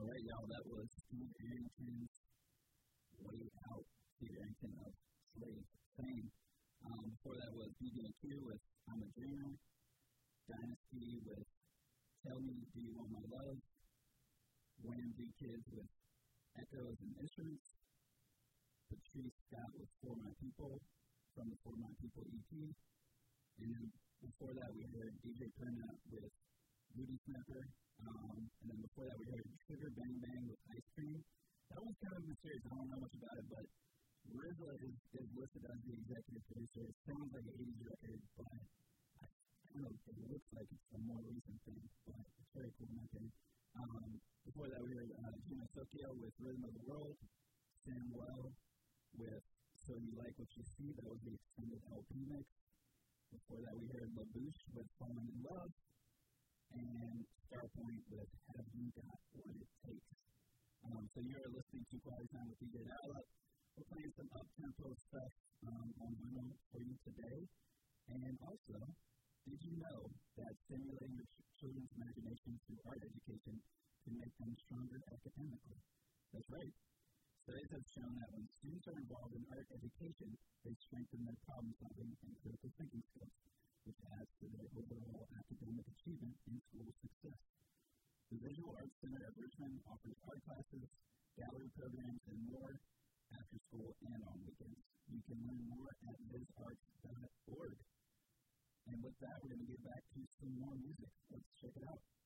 right, y'all, that was Steve Arrington's Way Out. Steve Arrington of Slave fame. Before that was BB&Q with I'm a Dreamer. Dynasty with Tell Me Do You Want My Love. Wham! Kids with Echoes and Instruments. Patrice Scott with For My People from the For My People EP. And then before that we heard DJ Perna with Booty Snapper. And then before that we heard Sugar Bang Bang with Ice Cream. That one's kind of mysterious. I don't know much about it, but RZA is listed as the executive producer. It sounds like an 80s record, but I don't know, it looks like it's a more recent thing, but it's very cool in my opinion. Before that we heard Jimmy Sokio with Rhythm of the World. Samuel with So You Like What You See. That was the extended LP mix. Before that we heard LaBouche with Falling in Love. And Starpoint with Have You Got What It Takes. So you're listening to Quality Time with DJ Dial-Up. We're playing some up-tempo stuff on vinyl for you today. And also, did you know that stimulating your children's imagination through art education can make them stronger academically? That's right. Studies have shown that when students are involved in art education, they strengthen their problem-solving and critical thinking skills, which adds to their overall academic achievement and school success. The Visual Arts Center of Richmond offers art classes, gallery programs, and more after school and on weekends. You can learn more at visarts.org. And with that, we're going to get back to some more music. Let's check it out.